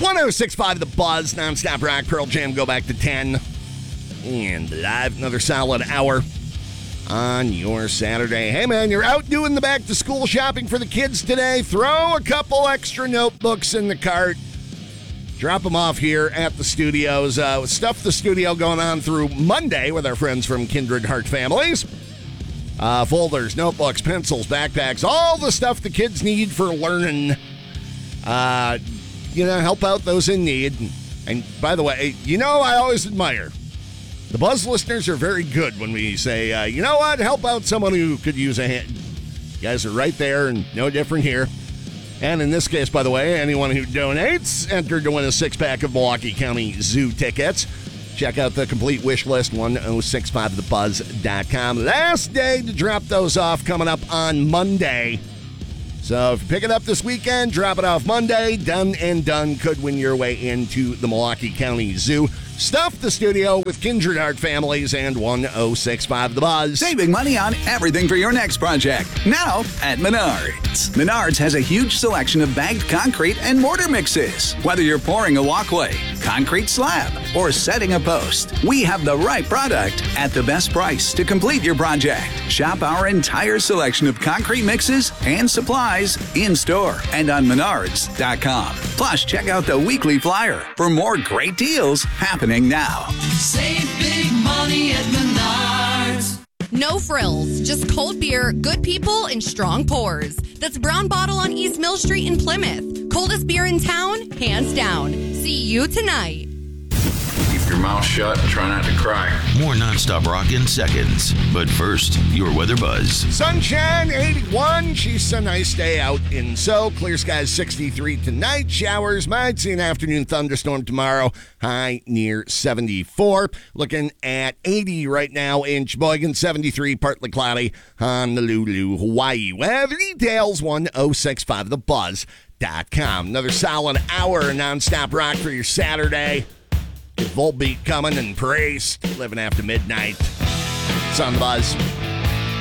106.5 The Buzz, nonstop rock, Pearl Jam, go back to 10. And live, another solid hour on your Saturday. Hey, man, you're out doing the back-to-school shopping for the kids today. Throw a couple extra notebooks in the cart. Drop them off here at the studios. Stuff the studio going on through Monday with our friends from Kindred Heart Families. Folders, notebooks, pencils, backpacks, all the stuff the kids need for learning. Help out those in need. And by the way, I always admire the Buzz listeners are very good when we say, you know what, help out someone who could use a hand. You guys are right there and no different here. And in this case, by the way, anyone who donates entered to win a 6-pack of Milwaukee County Zoo tickets. Check out the complete wish list, 1065thebuzz.com. Last day to drop those off coming up on Monday. So if you pick it up this weekend, drop it off Monday. Done and done. Could win your way into the Milwaukee County Zoo. Stuff the studio with Kindred Heart Families and 1065 The Buzz. Saving money on everything for your next project. Now at Menards. Menards has a huge selection of bagged concrete and mortar mixes. Whether you're pouring a walkway, concrete slab, or setting a post, we have the right product at the best price to complete your project. Shop our entire selection of concrete mixes and supplies in-store and on Menards.com. Plus, check out the weekly flyer for more great deals happening now. Save big money at Menards. No frills, just cold beer, good people, and strong pours. That's Brown Bottle on East Mill Street in Plymouth. Coldest beer in town, hands down. See you tonight. Keep your mouth shut and try not to cry. More nonstop rock in seconds. But first, your weather buzz. Sunshine, 81. She's a nice day out in So. Clear skies, 63 tonight. Showers, might see an afternoon thunderstorm tomorrow. High near 74. Looking at 80 right now in Sheboygan, 73, partly cloudy. Honolulu, Hawaii. Weather details, 1065thebuzz.com. Another solid hour of nonstop rock for your Saturday. Volbeat coming and Priest living after midnight. It's on the Buzz.